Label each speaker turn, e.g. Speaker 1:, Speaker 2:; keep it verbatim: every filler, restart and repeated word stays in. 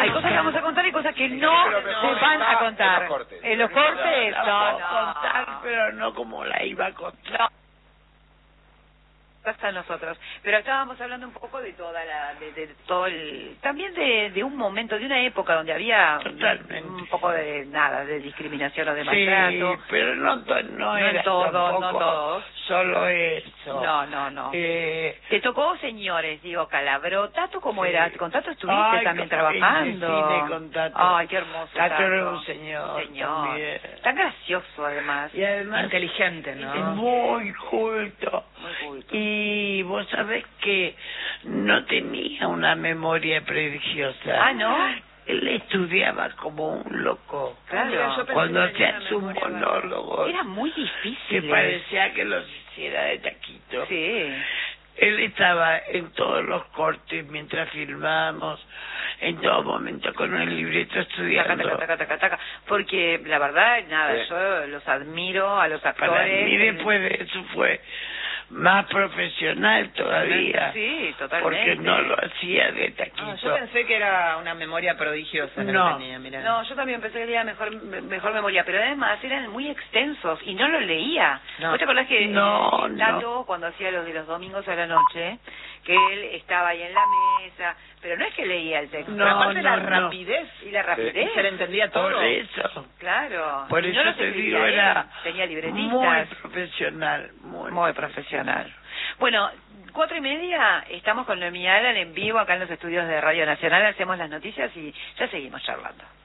Speaker 1: hay cosas que vamos a contar y cosas que no se van a contar.
Speaker 2: En los cortes.
Speaker 1: En los cortes,
Speaker 3: La
Speaker 1: no,
Speaker 3: puedo
Speaker 1: no.
Speaker 3: contar, pero no como la iba a contar.
Speaker 1: No. Hasta nosotros, pero estábamos hablando un poco de toda la, de, de todo el, también de, de un momento, de una época donde había
Speaker 3: Totalmente.
Speaker 1: un poco de nada, de discriminación o de
Speaker 3: Sí,
Speaker 1: maltrato.
Speaker 3: pero no, to- no,
Speaker 1: No
Speaker 3: era
Speaker 1: en todos, no
Speaker 3: tampoco
Speaker 1: todos.
Speaker 3: solo eso.
Speaker 1: No, no, no.
Speaker 3: Eh,
Speaker 1: Te tocó, señores, digo, Calabro. Tato, ¿cómo
Speaker 3: Sí.
Speaker 1: era? ¿Con Tato estuviste
Speaker 3: Ay,
Speaker 1: también
Speaker 3: con-
Speaker 1: trabajando?
Speaker 3: en el cine con Tato.
Speaker 1: Ay, qué hermoso.
Speaker 3: Tato era un señor
Speaker 1: Señor.
Speaker 3: también.
Speaker 1: Tan gracioso, además.
Speaker 3: Y además
Speaker 4: Inteligente, ¿no?
Speaker 3: muy culto.
Speaker 1: Muy culto.
Speaker 3: Y vos sabés que no tenía una memoria prodigiosa.
Speaker 1: Ah, ¿no?
Speaker 3: Él estudiaba como un loco.
Speaker 1: Claro.
Speaker 4: Mira, yo pensé
Speaker 3: Cuando
Speaker 4: que tenía
Speaker 3: hacía
Speaker 4: una
Speaker 3: sus
Speaker 4: memoria
Speaker 3: monólogos,
Speaker 1: Era muy
Speaker 3: que
Speaker 1: difícil.
Speaker 3: parecía que los hiciera de taquito.
Speaker 1: Sí.
Speaker 3: Él estaba en todos los cortes mientras filmábamos, en todo momento con el libreto
Speaker 1: Taca,
Speaker 3: estudiando.
Speaker 1: taca, taca, taca, taca. Porque la verdad, nada,
Speaker 2: Sí.
Speaker 1: yo los admiro a los actores.
Speaker 3: Para mí después de eso fue más profesional todavía.
Speaker 1: Sí, totalmente.
Speaker 3: Porque no lo hacía de taquito.
Speaker 4: Ah, yo pensé que era una memoria prodigiosa la
Speaker 3: No.
Speaker 4: que tenía, mirá.
Speaker 1: No, yo también pensé que tenía mejor mejor memoria, pero además eran muy extensos y no lo leía.
Speaker 4: No.
Speaker 1: ¿Vos te acordás que
Speaker 3: No,
Speaker 1: eh, Tato, cuando hacía los de los domingos a la noche, que él estaba ahí en la mesa, pero no es que leía el texto?
Speaker 3: No,
Speaker 4: Pero aparte la
Speaker 3: no, no.
Speaker 4: rapidez,
Speaker 1: Y la rapidez,
Speaker 4: se le entendía todo.
Speaker 3: Por eso.
Speaker 1: claro.
Speaker 3: Por
Speaker 1: Y
Speaker 3: eso
Speaker 1: no los
Speaker 3: te
Speaker 1: escribía
Speaker 3: digo,
Speaker 1: él,
Speaker 3: era
Speaker 1: tenía
Speaker 3: muy
Speaker 1: libretistas.
Speaker 3: profesional. Muy,
Speaker 1: Muy profesional. Bueno, cuatro y media, estamos con Noemí Alan en vivo acá en los estudios de Radio Nacional, hacemos las noticias y ya seguimos charlando.